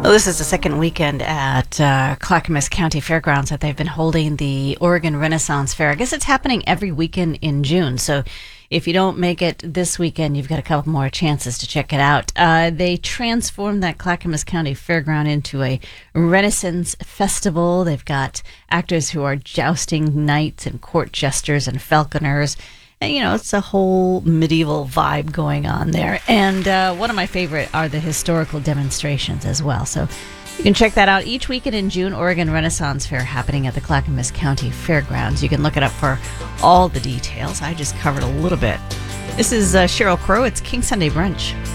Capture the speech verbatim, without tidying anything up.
Well, this is the second weekend at uh, Clackamas County Fairgrounds that they've been holding the Oregon Renaissance Fair. I guess it's happening every weekend in June, so if you don't make it this weekend, you've got a couple more chances to check it out. Uh, they transformed that Clackamas County Fairground into a Renaissance festival. They've got actors who are jousting knights and court jesters and falconers. And, you know, it's a whole medieval vibe going on there. And uh, one of my favorite are the historical demonstrations as well. So you can check that out each weekend in June. Oregon Renaissance Fair happening at the Clackamas County Fairgrounds. You can look it up for all the details. I just covered a little bit. This is uh, Sheryl Crow. It's King Sunday Brunch.